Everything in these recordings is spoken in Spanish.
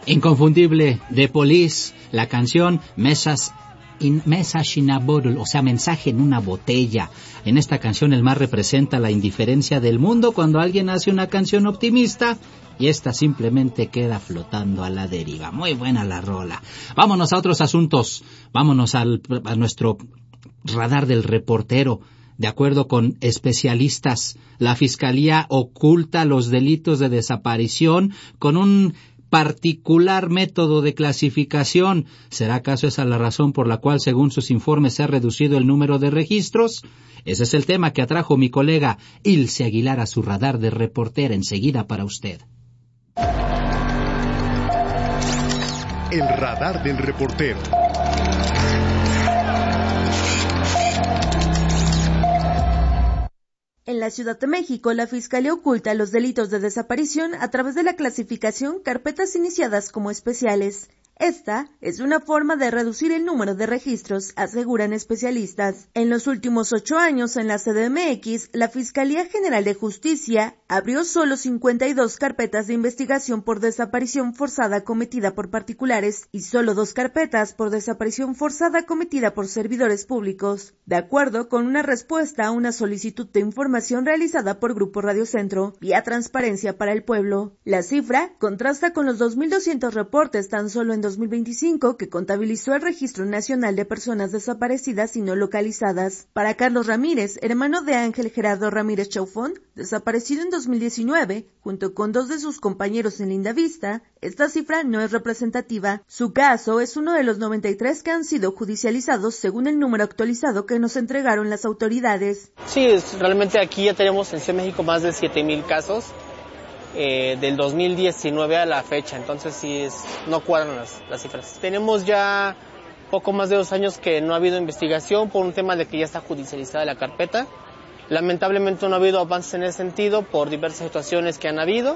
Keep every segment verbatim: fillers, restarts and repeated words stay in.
Inconfundible, The Police, la canción Mesas in Message in a Bottle, o sea, mensaje en una botella. En esta canción el mar representa la indiferencia del mundo cuando alguien hace una canción optimista y esta simplemente queda flotando a la deriva. Muy buena la rola. Vámonos a otros asuntos. Vámonos al, a nuestro radar del reportero. De acuerdo con especialistas, la Fiscalía oculta los delitos de desaparición con un particular método de clasificación. ¿Será acaso esa la razón por la cual, según sus informes, se ha reducido el número de registros? Ese es el tema que atrajo mi colega Ilse Aguilar a su radar de reportera. Enseguida para usted. El radar del reportero. En la Ciudad de México, la Fiscalía oculta los delitos de desaparición a través de la clasificación carpetas iniciadas como especiales. Esta es una forma de reducir el número de registros, aseguran especialistas. En los últimos ocho años en la C D M X, la Fiscalía General de Justicia abrió solo cincuenta y dos carpetas de investigación por desaparición forzada cometida por particulares y solo dos carpetas por desaparición forzada cometida por servidores públicos, de acuerdo con una respuesta a una solicitud de información realizada por Grupo Radio Centro vía Transparencia para el Pueblo. La cifra contrasta con los dos mil doscientos reportes tan solo en dos mil veinticinco que contabilizó el Registro Nacional de Personas Desaparecidas y No Localizadas. Para Carlos Ramírez, hermano de Ángel Gerardo Ramírez Chaufón, desaparecido en dos mil diecinueve, junto con dos de sus compañeros en Lindavista, esta cifra no es representativa. Su caso es uno de los noventa y tres que han sido judicializados según el número actualizado que nos entregaron las autoridades. Sí, es, realmente aquí ya tenemos en Ciudad de México más de siete mil casos. Eh, del dos mil diecinueve a la fecha, entonces sí es, no cuadran las, las cifras. Tenemos ya poco más de dos años que no ha habido investigación por un tema de que ya está judicializada la carpeta. Lamentablemente no ha habido avances en ese sentido por diversas situaciones que han habido,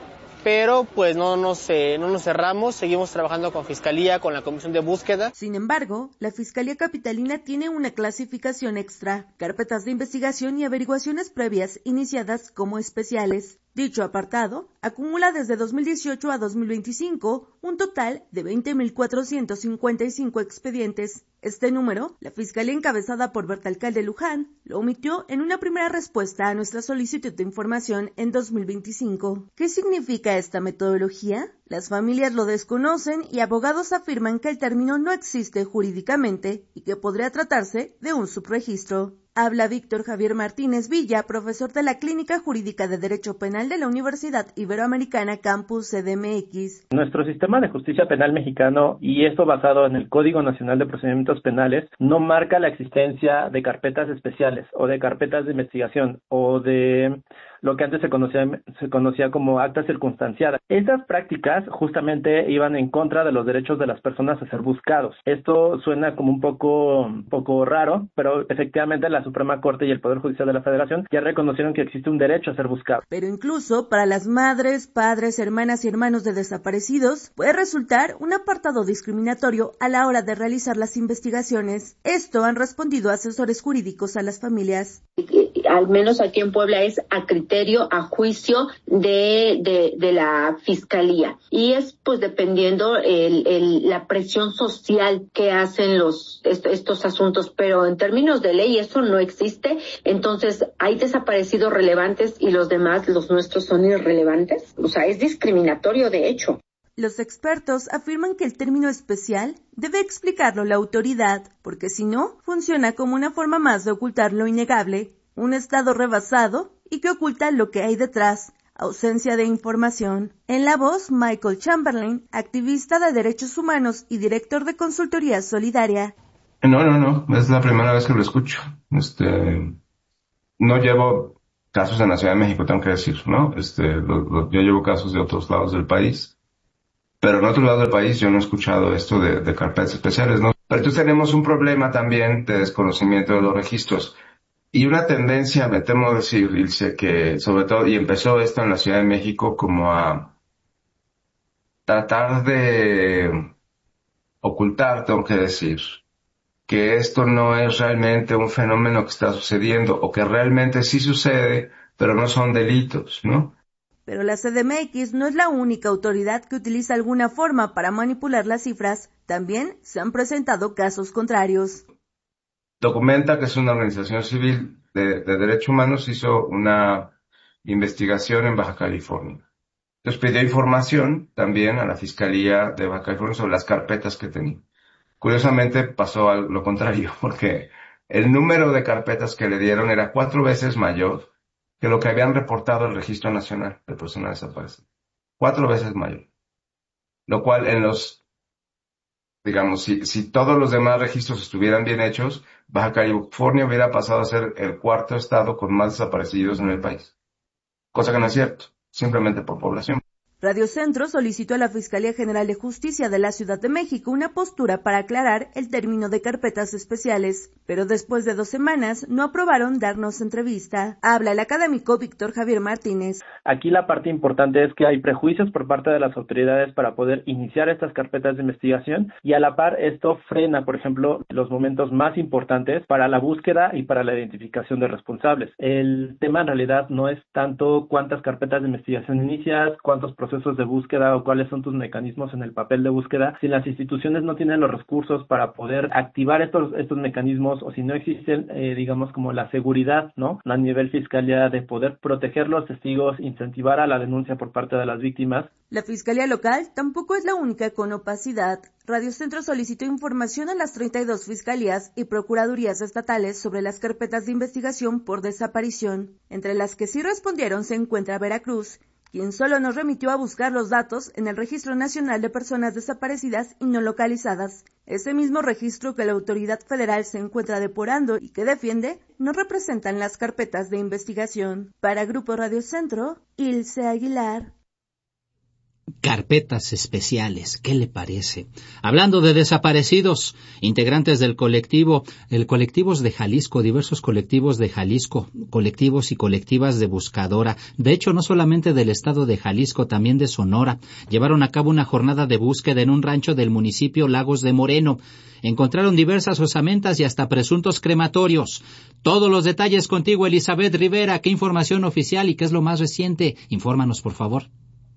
pero pues no nos, eh, no nos cerramos, seguimos trabajando con Fiscalía, con la Comisión de Búsqueda. Sin embargo, la Fiscalía Capitalina tiene una clasificación extra, carpetas de investigación y averiguaciones previas iniciadas como especiales. Dicho apartado acumula desde dos mil dieciocho a dos mil veinticinco un total de veinte mil cuatrocientos cincuenta y cinco expedientes. Este número, la Fiscalía encabezada por Berta Alcalde Luján, lo omitió en una primera respuesta a nuestra solicitud de información en dos mil veinticinco. ¿Qué significa esta metodología? Las familias lo desconocen y abogados afirman que el término no existe jurídicamente y que podría tratarse de un subregistro. Habla Víctor Javier Martínez Villa, profesor de la Clínica Jurídica de Derecho Penal de la Universidad Iberoamericana Campus C D M X. Nuestro sistema de justicia penal mexicano, y esto basado en el Código Nacional de Procedimientos Penales, no marca la existencia de carpetas especiales o de carpetas de investigación o de lo que antes se conocía, se conocía como acta circunstanciada. Estas prácticas justamente iban en contra de los derechos de las personas a ser buscados. Esto suena como un poco, un poco raro, pero efectivamente la Suprema Corte y el Poder Judicial de la Federación ya reconocieron que existe un derecho a ser buscado. Pero incluso para las madres, padres, hermanas y hermanos de desaparecidos puede resultar un apartado discriminatorio a la hora de realizar las investigaciones. Esto han respondido asesores jurídicos a las familias. Al menos aquí en Puebla es a criterio, a juicio de, de, de la Fiscalía. Y es pues dependiendo el, el, la presión social que hacen los est- estos asuntos. Pero en términos de ley eso no existe. Entonces hay desaparecidos relevantes y los demás, los nuestros, son irrelevantes. O sea, es discriminatorio de hecho. Los expertos afirman que el término especial debe explicarlo la autoridad, porque si no, funciona como una forma más de ocultar lo innegable, un estado rebasado y que oculta lo que hay detrás, ausencia de información. En la voz, Michael Chamberlain, activista de derechos humanos y director de consultoría solidaria. No, no, no, es la primera vez que lo escucho. Este, no llevo casos en la Ciudad de México, tengo que decir, ¿no? Este, lo, lo, yo llevo casos de otros lados del país. Pero en otro lado del país yo no he escuchado esto de, de carpetas especiales, ¿no? Pero entonces tenemos un problema también de desconocimiento de los registros. Y una tendencia, me temo decir, Ilse, que sobre todo, y empezó esto en la Ciudad de México, como a tratar de ocultar, tengo que decir, que esto no es realmente un fenómeno que está sucediendo, o que realmente sí sucede, pero no son delitos, ¿no? Pero la C D M X no es la única autoridad que utiliza alguna forma para manipular las cifras. También se han presentado casos contrarios. Documenta que es una organización civil de, de derechos humanos, hizo una investigación en Baja California. Entonces pidió información también a la Fiscalía de Baja California sobre las carpetas que tenía. Curiosamente pasó algo, lo contrario, porque el número de carpetas que le dieron era cuatro veces mayor que lo que habían reportado el Registro Nacional de Personas Desaparecidas. Cuatro veces mayor. Lo cual en los, digamos, si, si todos los demás registros estuvieran bien hechos, Baja California hubiera pasado a ser el cuarto estado con más desaparecidos en el país. Cosa que no es cierto, simplemente por población. Radio Centro solicitó a la Fiscalía General de Justicia de la Ciudad de México una postura para aclarar el término de carpetas especiales, pero después de dos semanas no aprobaron darnos entrevista. Habla el académico Víctor Javier Martínez. Aquí la parte importante es que hay prejuicios por parte de las autoridades para poder iniciar estas carpetas de investigación y a la par esto frena, por ejemplo, los momentos más importantes para la búsqueda y para la identificación de responsables. El tema en realidad no es tanto cuántas carpetas de investigación inicias, cuántos procesos de búsqueda o cuáles son tus mecanismos en el papel de búsqueda. Si las instituciones no tienen los recursos para poder activar estos estos mecanismos o si no existen, eh, digamos, como la seguridad, ¿no? A nivel fiscalía de poder proteger los testigos, incentivar a la denuncia por parte de las víctimas. La Fiscalía Local tampoco es la única con opacidad. Radio Centro solicitó información a las treinta y dos fiscalías y procuradurías estatales sobre las carpetas de investigación por desaparición. Entre las que sí respondieron se encuentra Veracruz, quien solo nos remitió a buscar los datos en el Registro Nacional de Personas Desaparecidas y No Localizadas. Ese mismo registro que la autoridad federal se encuentra depurando y que defiende no representan las carpetas de investigación. Para Grupo Radio Centro, Ilse Aguilar. Carpetas especiales, ¿qué le parece? Hablando de desaparecidos, integrantes del colectivo, el colectivos de Jalisco, diversos colectivos de Jalisco, colectivos y colectivas de buscadora, de hecho no solamente del estado de Jalisco, también de Sonora, llevaron a cabo una jornada de búsqueda en un rancho del municipio Lagos de Moreno. Encontraron diversas osamentas y hasta presuntos crematorios. Todos los detalles contigo, Elizabeth Rivera. ¿Qué información oficial y qué es lo más reciente? Infórmanos, por favor.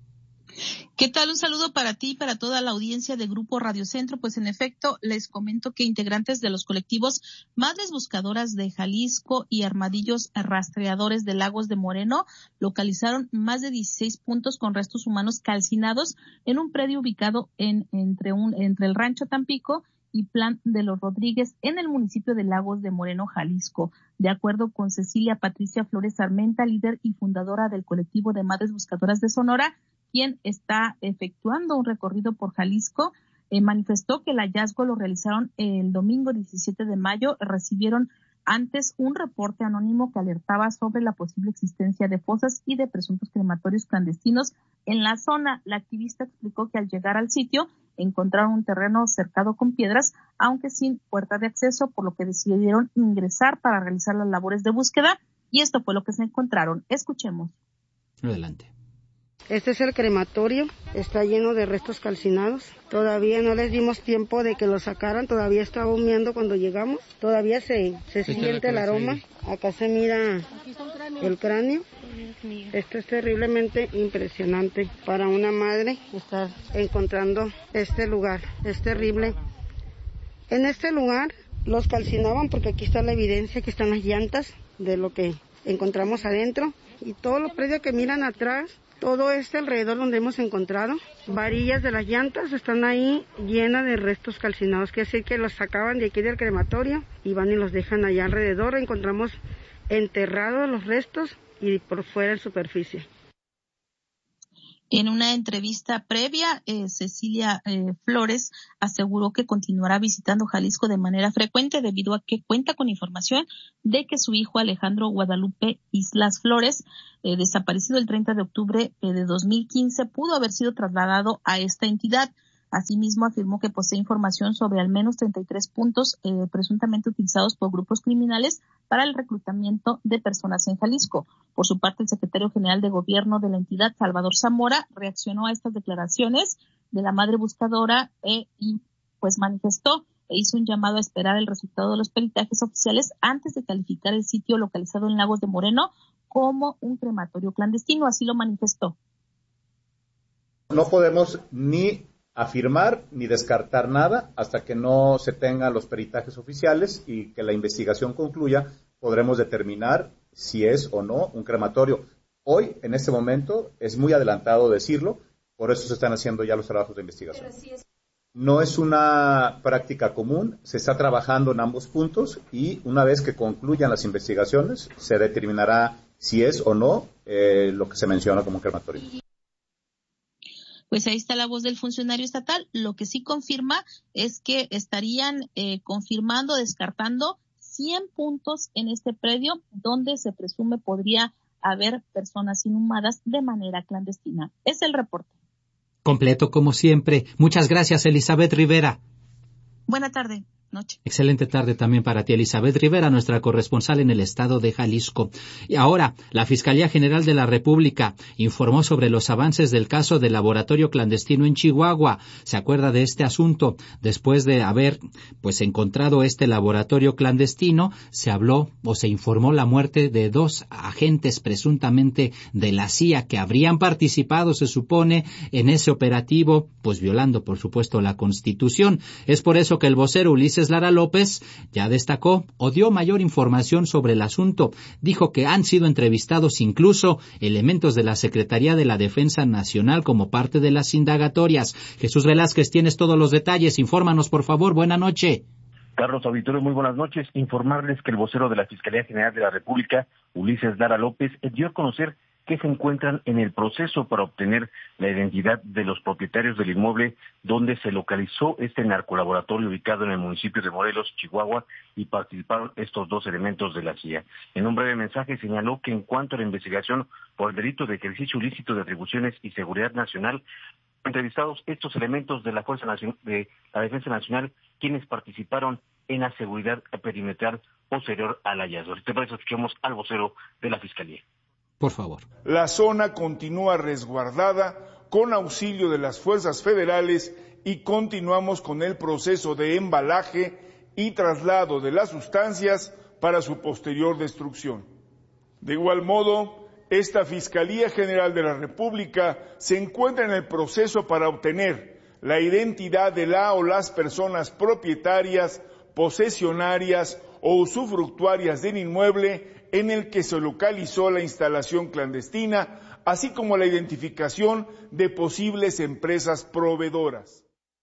¿Qué tal? Un saludo para ti y para toda la audiencia de Grupo Radio Centro. Pues en efecto, les comento que integrantes de los colectivos Madres Buscadoras de Jalisco y Armadillos Rastreadores de Lagos de Moreno localizaron más de dieciséis puntos con restos humanos calcinados en un predio ubicado en entre un entre el Rancho Tampico y Plan de los Rodríguez en el municipio de Lagos de Moreno, Jalisco. De acuerdo con Cecilia Patricia Flores Armenta, líder y fundadora del colectivo de Madres Buscadoras de Sonora, quien está efectuando un recorrido por Jalisco, eh, manifestó que el hallazgo lo realizaron el domingo diecisiete de mayo. Recibieron antes un reporte anónimo que alertaba sobre la posible existencia de fosas y de presuntos crematorios clandestinos en la zona. La activista explicó que al llegar al sitio encontraron un terreno cercado con piedras, aunque sin puerta de acceso, por lo que decidieron ingresar para realizar las labores de búsqueda, y esto fue lo que se encontraron. Escuchemos. Adelante. Este es el crematorio, está lleno de restos calcinados. Todavía no les dimos tiempo de que lo sacaran, todavía estaba humeando cuando llegamos. Todavía se, se siente el aroma. Acá se mira el cráneo. Esto es terriblemente impresionante para una madre estar encontrando este lugar. Es terrible. En este lugar los calcinaban porque aquí está la evidencia, aquí están las llantas de lo que encontramos adentro. Y todos los predios que miran atrás, todo este alrededor donde hemos encontrado, varillas de las llantas están ahí llenas de restos calcinados, quiere decir que los sacaban de aquí del crematorio y van y los dejan allá alrededor. Encontramos enterrados los restos y por fuera en superficie. En una entrevista previa, eh, Cecilia eh, Flores aseguró que continuará visitando Jalisco de manera frecuente debido a que cuenta con información de que su hijo Alejandro Guadalupe Islas Flores, eh, desaparecido el treinta de octubre eh, de dos mil quince, pudo haber sido trasladado a esta entidad. Asimismo, afirmó que posee información sobre al menos treinta y tres puntos eh, presuntamente utilizados por grupos criminales para el reclutamiento de personas en Jalisco. Por su parte, el secretario general de gobierno de la entidad, Salvador Zamora, reaccionó a estas declaraciones de la madre buscadora eh, y pues manifestó e hizo un llamado a esperar el resultado de los peritajes oficiales antes de calificar el sitio localizado en Lagos de Moreno como un crematorio clandestino, así lo manifestó. No podemos ni afirmar ni descartar nada hasta que no se tengan los peritajes oficiales y que la investigación concluya. Podremos determinar si es o no un crematorio. Hoy, en este momento, es muy adelantado decirlo, por eso se están haciendo ya los trabajos de investigación. No es una práctica común, se está trabajando en ambos puntos y una vez que concluyan las investigaciones se determinará si es o no eh, lo que se menciona como crematorio. Pues ahí está la voz del funcionario estatal. Lo que sí confirma es que estarían eh, confirmando, descartando cien puntos en este predio donde se presume podría haber personas inhumadas de manera clandestina. Es el reporte. Completo como siempre. Muchas gracias, Elizabeth Rivera. Buena tarde. Noche. Excelente tarde también para ti, Elizabeth Rivera, nuestra corresponsal en el estado de Jalisco. Y ahora, la Fiscalía General de la República informó sobre los avances del caso del laboratorio clandestino en Chihuahua. ¿Se acuerda de este asunto? Después de haber, pues, encontrado este laboratorio clandestino, se habló o se informó la muerte de dos agentes presuntamente de la C I A que habrían participado, se supone, en ese operativo, pues violando, por supuesto, la Constitución. Es por eso que el vocero Ulises Lara López ya destacó o dio mayor información sobre el asunto. Dijo que han sido entrevistados incluso elementos de la Secretaría de la Defensa Nacional como parte de las indagatorias. Jesús Velázquez, tienes todos los detalles. Infórmanos, por favor. Buena noche. Carlos Auditorio, muy buenas noches. Informarles que el vocero de la Fiscalía General de la República, Ulises Lara López, dio a conocer que se encuentran en el proceso para obtener la identidad de los propietarios del inmueble donde se localizó este narcolaboratorio ubicado en el municipio de Morelos, Chihuahua, y participaron estos dos elementos de la C I A. En un breve mensaje señaló que en cuanto a la investigación por el delito de ejercicio ilícito de atribuciones y seguridad nacional, entrevistados estos elementos de la Fuerza Nacional, de la Defensa Nacional, quienes participaron en la seguridad perimetral posterior al hallazgo. Si te parece, escuchemos al vocero de la Fiscalía. Por favor. La zona continúa resguardada con auxilio de las fuerzas federales y continuamos con el proceso de embalaje y traslado de las sustancias para su posterior destrucción. De igual modo, esta Fiscalía General de la República se encuentra en el proceso para obtener la identidad de la o las personas propietarias, posesionarias o usufructuarias del inmueble en el que se localizó la instalación clandestina, así como la identificación de posibles empresas proveedoras.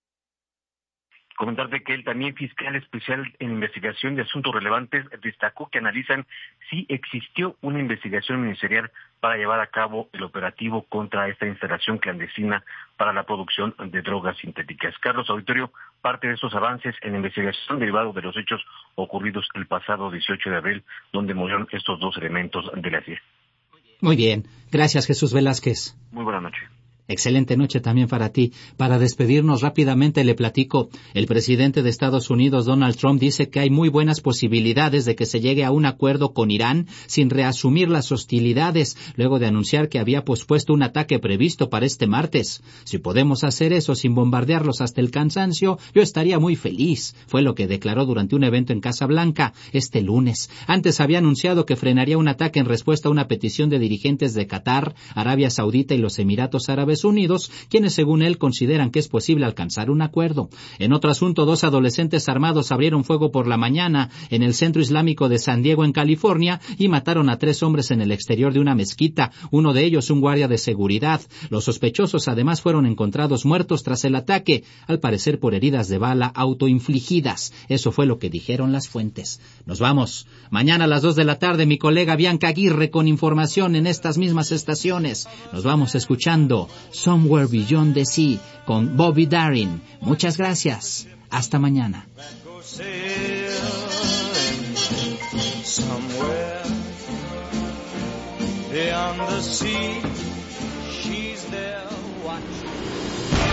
Comentarte que el también fiscal especial en investigación de asuntos relevantes destacó que analizan si existió una investigación ministerial para llevar a cabo el operativo contra esta instalación clandestina para la producción de drogas sintéticas. Carlos Auditorio, parte de estos avances en la investigación derivado de los hechos ocurridos el pasado dieciocho de abril, donde murieron estos dos elementos de la C I A. Muy bien. Gracias, Jesús Velázquez. Muy buena noche. Excelente noche también para ti. Para despedirnos rápidamente le platico. El presidente de Estados Unidos, Donald Trump, dice que hay muy buenas posibilidades de que se llegue a un acuerdo con Irán sin reasumir las hostilidades, luego de anunciar que había pospuesto un ataque previsto para este martes. Si podemos hacer eso sin bombardearlos hasta el cansancio, yo estaría muy feliz. Fue lo que declaró durante un evento en Casa Blanca este lunes. Antes había anunciado que frenaría un ataque en respuesta a una petición de dirigentes de Qatar, Arabia Saudita y los Emiratos Árabes Unidos, quienes según él consideran que es posible alcanzar un acuerdo. En otro asunto, dos adolescentes armados abrieron fuego por la mañana en el Centro Islámico de San Diego, en California, y mataron a tres hombres en el exterior de una mezquita, uno de ellos un guardia de seguridad. Los sospechosos además fueron encontrados muertos tras el ataque, al parecer por heridas de bala autoinfligidas. Eso fue lo que dijeron las fuentes. Nos vamos. Mañana a las dos de la tarde mi colega Bianca Aguirre con información en estas mismas estaciones. Nos vamos escuchando Somewhere Beyond the Sea con Bobby Darin. Muchas gracias. Hasta mañana. Somewhere beyond the sea, she's there watching.